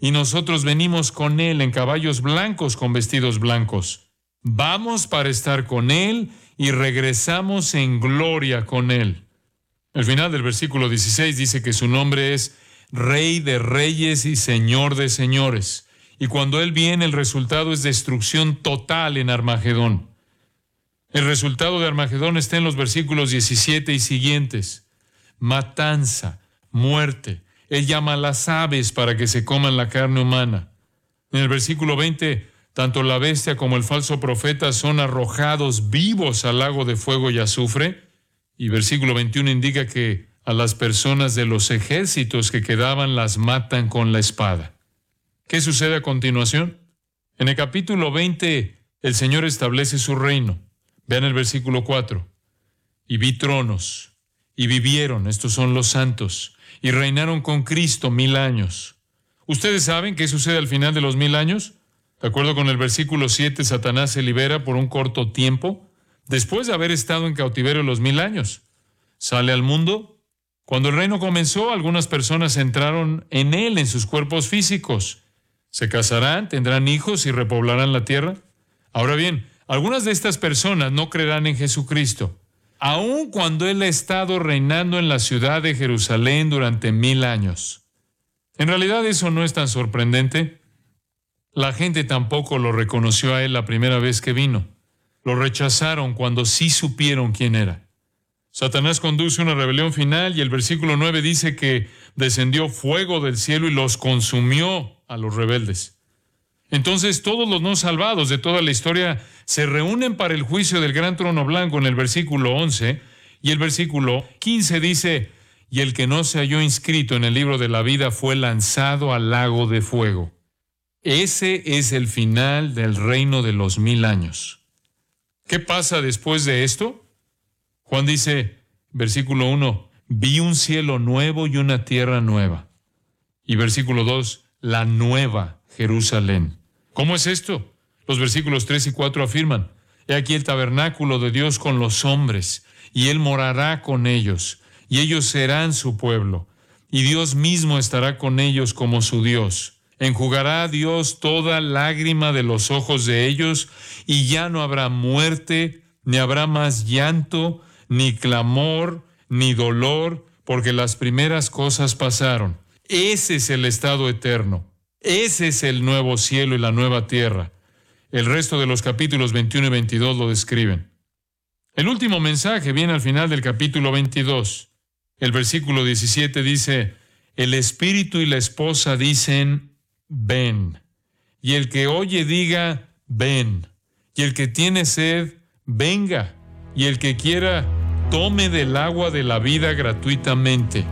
y nosotros venimos con Él en caballos blancos con vestidos blancos. Vamos para estar con Él y regresamos en gloria con Él. El final del versículo 16 dice que su nombre es Rey de Reyes y Señor de Señores. Y cuando Él viene, el resultado es destrucción total en Armagedón. El resultado de Armagedón está en los versículos 17 y siguientes. Matanza, muerte. Él llama a las aves para que se coman la carne humana. En el versículo 20, tanto la bestia como el falso profeta son arrojados vivos al lago de fuego y azufre. Y versículo 21 indica que a las personas de los ejércitos que quedaban las matan con la espada. ¿Qué sucede a continuación? En el capítulo 20, el Señor establece su reino. Vean el versículo 4. Y vi tronos, y vivieron, estos son los santos, y reinaron con Cristo 1000 años. ¿Ustedes saben qué sucede al final de los 1000 años? De acuerdo con el versículo 7, Satanás se libera por un corto tiempo, después de haber estado en cautiverio los 1000 años. Sale al mundo. Cuando el reino comenzó, algunas personas entraron en él, en sus cuerpos físicos. Se casarán, tendrán hijos y repoblarán la tierra. Ahora bien, algunas de estas personas no creerán en Jesucristo, aun cuando Él ha estado reinando en la ciudad de Jerusalén durante 1000 años. En realidad eso no es tan sorprendente. La gente tampoco lo reconoció a Él la primera vez que vino. Lo rechazaron cuando sí supieron quién era. Satanás conduce una rebelión final y el versículo 9 dice que descendió fuego del cielo y los consumió a los rebeldes. Entonces todos los no salvados de toda la historia se reúnen para el juicio del gran trono blanco en el versículo 11, y el versículo 15 dice, y el que no se halló inscrito en el libro de la vida fue lanzado al lago de fuego. Ese es el final del reino de los 1000 años. ¿Qué pasa después de esto? Juan dice, versículo 1, vi un cielo nuevo y una tierra nueva. Y versículo 2, la nueva Jerusalén. ¿Cómo es esto? Los versículos 3 y 4 afirman, he aquí el tabernáculo de Dios con los hombres, y Él morará con ellos, y ellos serán su pueblo, y Dios mismo estará con ellos como su Dios. Enjugará a Dios toda lágrima de los ojos de ellos, y ya no habrá muerte, ni habrá más llanto, ni clamor, ni dolor, porque las primeras cosas pasaron. Ese es el estado eterno. Ese es el nuevo cielo y la nueva tierra. El resto de los capítulos 21 y 22 lo describen. El último mensaje viene al final del capítulo 22. El versículo 17 dice, el espíritu y la esposa dicen, ven. Y el que oye diga, ven. Y el que tiene sed, venga. Y el que quiera, tome del agua de la vida gratuitamente.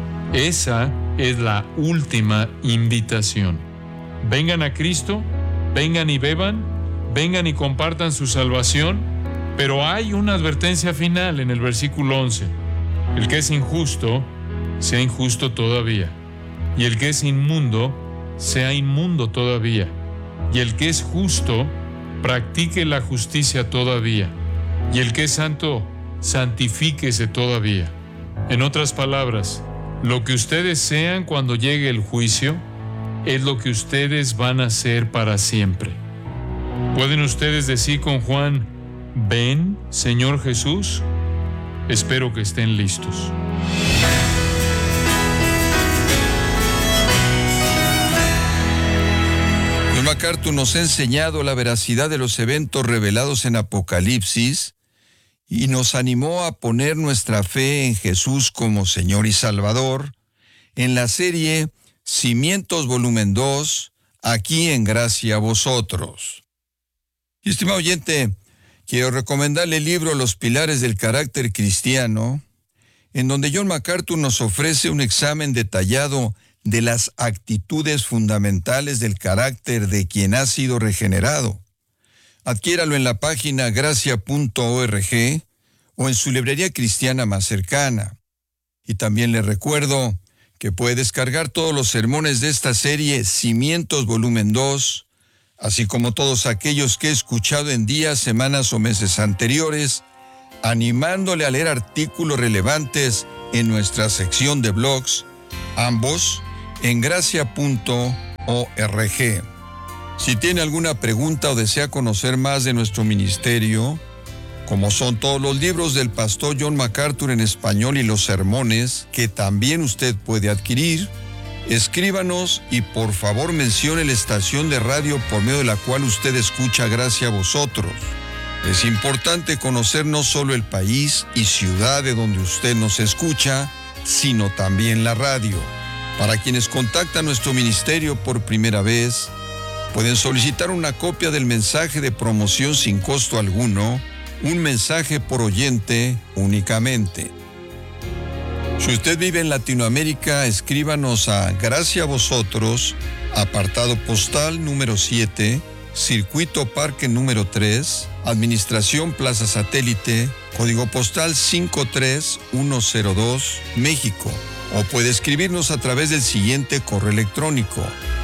Esa es la última invitación. Vengan a Cristo, vengan y beban, vengan y compartan su salvación, pero hay una advertencia final en el versículo 11. El que es injusto, sea injusto todavía, y el que es inmundo, sea inmundo todavía, y el que es justo, practique la justicia todavía, y el que es santo, santifíquese todavía. En otras palabras, lo que ustedes sean cuando llegue el juicio es lo que ustedes van a ser para siempre. ¿Pueden ustedes decir con Juan, ven, Señor Jesús? Espero que estén listos. John MacArthur nos ha enseñado la veracidad de los eventos revelados en Apocalipsis y nos animó a poner nuestra fe en Jesús como Señor y Salvador en la serie Cimientos Volumen 2, aquí en Gracia a Vosotros. Y estimado oyente, quiero recomendarle el libro Los Pilares del Carácter Cristiano, en donde John MacArthur nos ofrece un examen detallado de las actitudes fundamentales del carácter de quien ha sido regenerado. Adquiéralo en la página gracia.org o en su librería cristiana más cercana. Y también le recuerdo que puede descargar todos los sermones de esta serie Cimientos Volumen 2, así como todos aquellos que he escuchado en días, semanas o meses anteriores, animándole a leer artículos relevantes en nuestra sección de blogs, ambos en gracia.org. Si tiene alguna pregunta o desea conocer más de nuestro ministerio, como son todos los libros del pastor John MacArthur en español y los sermones, que también usted puede adquirir, escríbanos y por favor mencione la estación de radio por medio de la cual usted escucha Gracia a Vosotros. Es importante conocer no solo el país y ciudad de donde usted nos escucha, sino también la radio. Para quienes contactan nuestro ministerio por primera vez, pueden solicitar una copia del mensaje de promoción sin costo alguno, un mensaje por oyente únicamente. Si usted vive en Latinoamérica, escríbanos a Gracia a Vosotros, apartado postal número 7, Circuito Parque número 3, Administración Plaza Satélite, código postal 53102, México. O puede escribirnos a través del siguiente correo electrónico: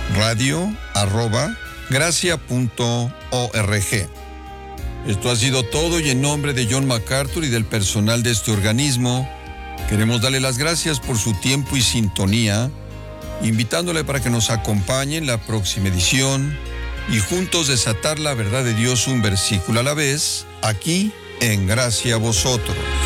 radio@gracia.org. Esto ha sido todo y en nombre de John MacArthur y del personal de este organismo, queremos darle las gracias por su tiempo y sintonía, invitándole para que nos acompañe en la próxima edición y juntos desatar la verdad de Dios un versículo a la vez, aquí en Gracia a Vosotros.